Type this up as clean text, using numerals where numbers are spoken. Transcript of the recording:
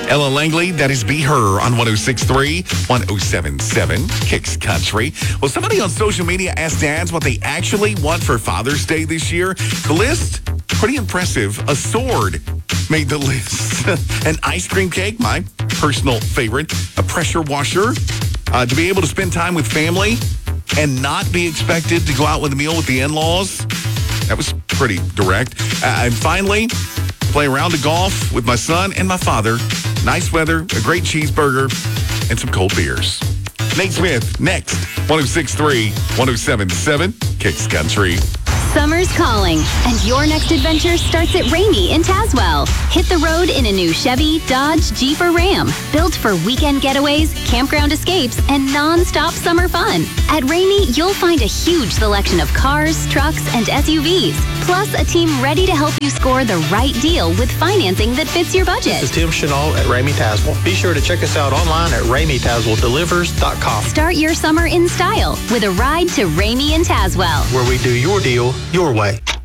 Ella Langley, that is Be Her on 106.3, 107.7, Kicks Country. Well, somebody on social media asked dads what they actually want for Father's Day this year. The list, pretty impressive. A sword made the list. An ice cream cake, my personal favorite. A pressure washer. To be able to spend time with family and not be expected to go out with a meal with the in-laws. That was pretty direct. And finally, play a round of golf with my son and my father. Nice weather, a great cheeseburger, and some cold beers. Nate Smith, next. 106.3, 107.7, Kicks Country. Summer's calling, and your next adventure starts at Ramey in Tazewell. Hit the road in a new Chevy, Dodge, Jeep, or Ram. Built for weekend getaways, campground escapes, and non-stop summer fun. At Ramey, you'll find a huge selection of cars, trucks, and SUVs. Plus, a team ready to help you score the right deal with financing that fits your budget. This is Tim Chenault at Ramey Tazewell. Be sure to check us out online at RameyTazewellDelivers.com. Start your summer in style with a ride to Ramey in Tazewell. Where we do your deal your way.